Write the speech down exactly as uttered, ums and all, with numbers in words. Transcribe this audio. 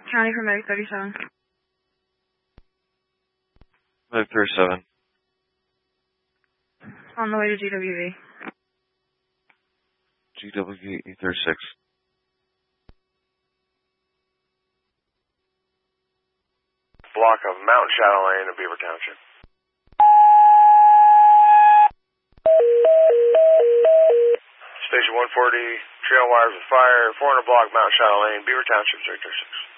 County for Medic thirty-seven. Medic thirty-seven. On the way to G W V. G W V E thirty-six. Block of Mountain Shadow Lane in Beaver Township. Station one forty, trail wires with fire, four hundred block Mountain Shadow Lane, Beaver Township, three thirty-six.